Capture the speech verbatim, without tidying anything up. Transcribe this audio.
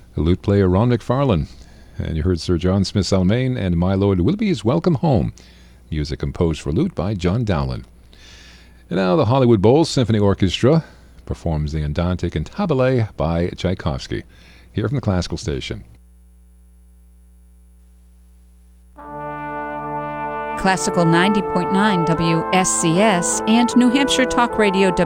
lute player Ron McFarlane. And you heard Sir John Smith's Almain and My Lord Willoughby's Welcome Home. Music composed for lute by John Dowland. And now the Hollywood Bowl Symphony Orchestra performs the Andante Cantabile by Tchaikovsky, here from the Classical Station. Classical ninety point nine W S C S and New Hampshire Talk Radio